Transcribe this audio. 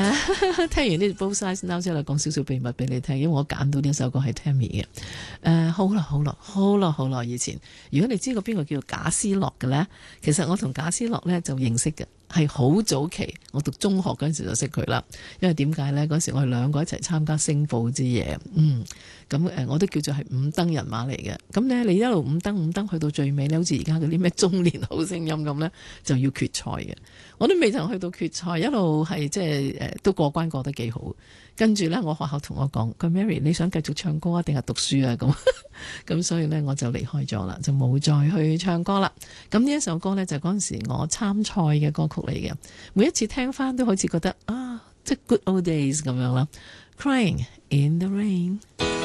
聽完呢 Both Sides Now 之後，講少少秘密俾你聽，因為我揀到呢首歌係 Tammy 嘅。好耐以前，如果你知個邊個叫賈思樂嘅呢，其實我同賈思樂呢就認識嘅，係好早期，我讀中學嗰陣時就識佢啦。因為點解呢？嗰時我哋兩個一齊參加星報之夜，咁我都叫做係五燈人馬嚟嘅。咁呢，你一路五燈去到最尾呢，好似而家嗰啲咩中年好聲音咁呢，就要決賽嘅。我都未曾去到決賽，一路係即係都過關過得幾好。跟住呢，我學校同我講，佢 Mary 你想繼續唱歌啊，定係讀書啊？咁咁所以呢，我就離開咗啦，就冇再去唱歌啦。咁呢一首歌呢，就嗰陣時我參賽嘅歌曲嚟嘅，每一次聽翻都好似覺得啊，即係 good old days 咁樣啦。Crying in the rain。